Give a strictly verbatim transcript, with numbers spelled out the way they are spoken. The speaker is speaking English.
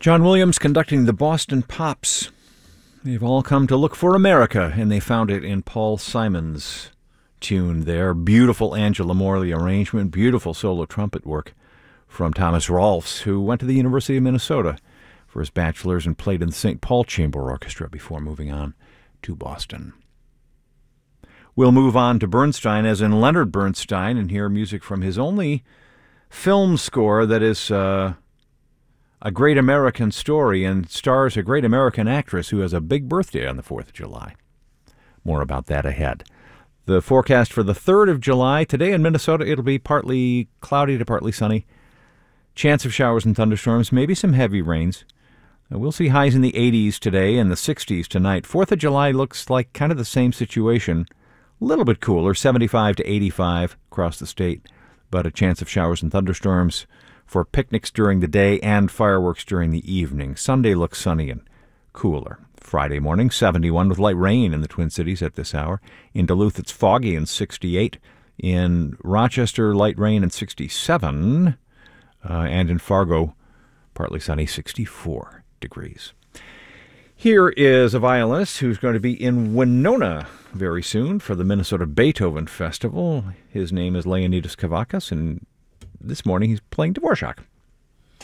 John Williams conducting the Boston Pops. They've all come to look for America, and they found it in Paul Simon's tune there. Beautiful Angela Morley arrangement, beautiful solo trumpet work from Thomas Rolfs, who went to the University of Minnesota for his bachelor's and played in the Saint Paul Chamber Orchestra before moving on to Boston. We'll move on to Bernstein, as in Leonard Bernstein, and hear music from his only film score that is uh, a great American story and stars a great American actress who has a big birthday on the fourth of July. More about that ahead. The forecast for the third of July, today in Minnesota, it'll be partly cloudy to partly sunny. Chance of showers and thunderstorms, maybe some heavy rains. We'll see highs in the eighties today and the sixties tonight. fourth of July looks like kind of the same situation. A little bit cooler, seventy-five to eighty-five across the state, but a chance of showers and thunderstorms for picnics during the day and fireworks during the evening. Sunday looks sunny and cooler. Friday morning, seventy-one with light rain in the Twin Cities at this hour. In Duluth, it's foggy and sixty-eight. In Rochester, light rain and sixty-seven. Uh, and in Fargo, partly sunny, sixty-four degrees. Here is a violinist who's going to be in Winona very soon for the Minnesota Beethoven Festival. His name is Leonidas Kavakas, and this morning he's playing Dvorak.